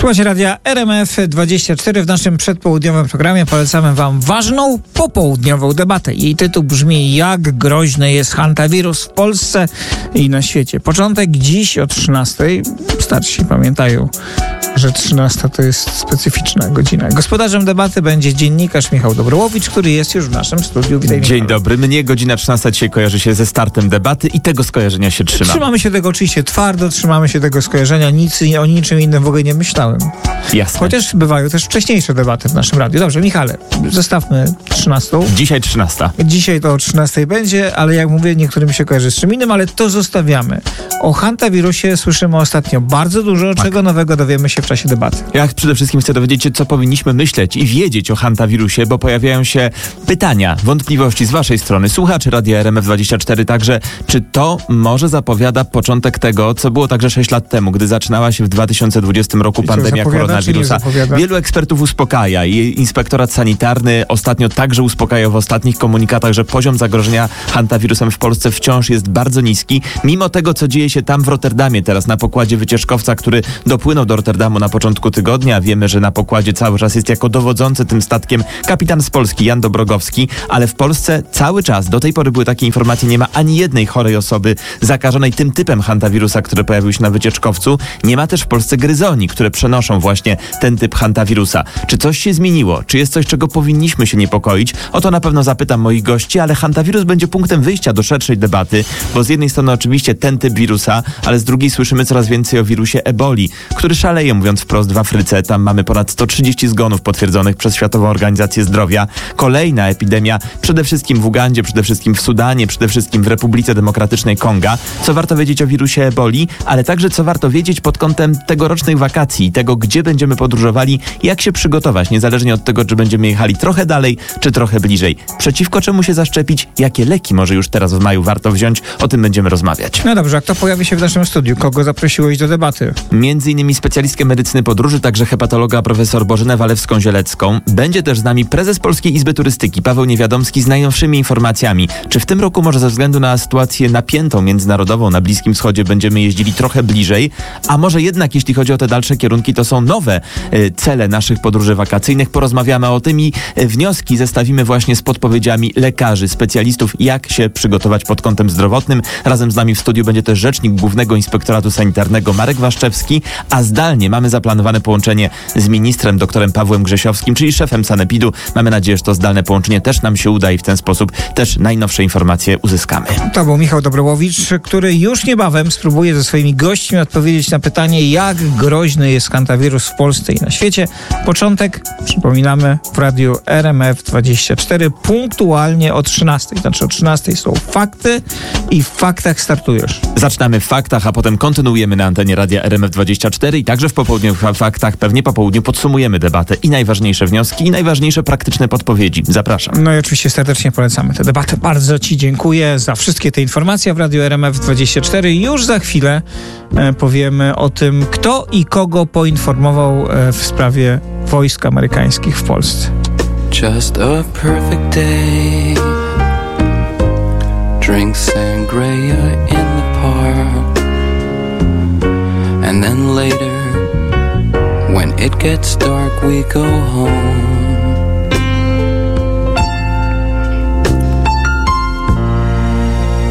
Słuchajcie radia RMF24. W naszym przedpołudniowym programie polecamy wam ważną popołudniową debatę. Jej tytuł brzmi: jak groźny jest hantawirus w Polsce i na świecie. Początek dziś o 13:00. Starsi pamiętają, że 13 to jest specyficzna godzina. Gospodarzem debaty będzie dziennikarz Michał Dobrołowicz, który jest już w naszym studiu. Witaj, Dzień Michał. dobry. Mnie godzina 13 dzisiaj kojarzy się ze startem debaty i tego skojarzenia się trzymam. Trzymamy się tego oczywiście twardo, trzymamy się tego skojarzenia. O niczym innym w ogóle nie myślałem. Jasne. Chociaż bywają też wcześniejsze debaty w naszym radiu. Dobrze, Michale, zostawmy 13. Dzisiaj 13. Dzisiaj to o 13 będzie, ale jak mówię, niektórym się kojarzy z czym innym, ale to zostawiamy. O hantawirusie słyszymy ostatnio bardzo dużo, czego nowego dowiemy się w czasie debaty. Ja przede wszystkim chcę dowiedzieć się, co powinniśmy myśleć i wiedzieć o hantawirusie, bo pojawiają się pytania, wątpliwości z waszej strony, słuchaczy Radia RMF24 także, czy to może zapowiada początek tego, co było także 6 lat temu, gdy zaczynała się w 2020 roku pandemia koronawirusa. Wielu ekspertów uspokaja i inspektorat sanitarny ostatnio także uspokajał w ostatnich komunikatach, że poziom zagrożenia hantawirusem w Polsce wciąż jest bardzo niski, mimo tego, co dzieje się tam w Rotterdamie teraz na pokładzie wycieczkowca, który dopłynął do Rotterdamu na początku tygodnia. Wiemy, że na pokładzie cały czas jest jako dowodzący tym statkiem kapitan z Polski Jan Dobrogowski, ale w Polsce cały czas, do tej pory były takie informacje, nie ma ani jednej chorej osoby zakażonej tym typem hantawirusa, który pojawił się na wycieczkowcu. Nie ma też w Polsce gryzoni, które przenoszą właśnie ten typ hantawirusa. Czy coś się zmieniło? Czy jest coś, czego powinniśmy się niepokoić? O to na pewno zapytam moich gości, ale hantawirus będzie punktem wyjścia do szerszej debaty, bo z jednej strony oczywiście ten typ wirusa, ale z drugiej słyszymy coraz więcej o wirusie eboli, który szaleje, mówiąc wprost, w Afryce. Tam mamy ponad 130 zgonów potwierdzonych przez Światową Organizację Zdrowia. Kolejna epidemia, przede wszystkim w Ugandzie, przede wszystkim w Sudanie, przede wszystkim w Republice Demokratycznej Konga. Co warto wiedzieć o wirusie eboli, ale także co warto wiedzieć pod kątem tegorocznych wakacji i tego, gdzie będziemy podróżowali, jak się przygotować, niezależnie od tego, czy będziemy jechali trochę dalej, czy trochę bliżej. Przeciwko czemu się zaszczepić, jakie leki może już teraz w maju warto wziąć, o tym będziemy rozmawiać. No dobrze, a kto pojawi się w naszym studiu? Kogo zaprosiłeś do debaty? Między innymi specjalistkę medycyny podróży, także hepatologa profesor Bożenę Walewską-Zielecką. Będzie też z nami prezes Polskiej Izby Turystyki Paweł Niewiadomski z najnowszymi informacjami. Czy w tym roku może ze względu na sytuację napiętą międzynarodową na Bliskim Wschodzie będziemy jeździli trochę bliżej, a może jednak jeśli chodzi o te dalsze kierunki, to są nowe cele naszych podróży wakacyjnych. Porozmawiamy o tym i wnioski zestawimy właśnie z podpowiedziami lekarzy, specjalistów, jak się przygotować pod kątem zdrowotnym. Razem z nami w studiu będzie też rzecznik Głównego Inspektoratu Sanitarnego Marek Waszczewski, a zdalnie mamy zaplanowane połączenie z ministrem doktorem Pawłem Grzesiowskim, czyli szefem sanepidu. Mamy nadzieję, że to zdalne połączenie też nam się uda i w ten sposób też najnowsze informacje uzyskamy. To był Michał Dobrołowicz, który już niebawem spróbuje ze swoimi gośćmi odpowiedzieć na pytanie, jak groźny jest hantawirus w Polsce i na świecie. Początek, przypominamy, w radiu RMF24 punktualnie o 13:00. Znaczy o 13:00 są fakty i w faktach startujesz. Zaczynamy w faktach, a potem kontynuujemy na antenie radia RMF24 i także w popołudniowych faktach, pewnie po południu podsumujemy debatę i najważniejsze wnioski i najważniejsze praktyczne podpowiedzi. Zapraszam. No i oczywiście serdecznie polecamy tę debatę. Bardzo ci dziękuję za wszystkie te informacje w radiu RMF24. Już za chwilę powiemy o tym, kto i kogo poinformował w sprawie wojsk amerykańskich w Polsce. Just a perfect day. Drink sangria in the park. And then later, when it gets dark, we go home.